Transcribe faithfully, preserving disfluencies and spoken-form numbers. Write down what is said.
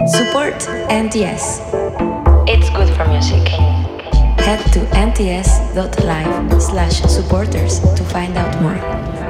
Support N T S. It's good for music. Head to nts.live slash supporters to find out more.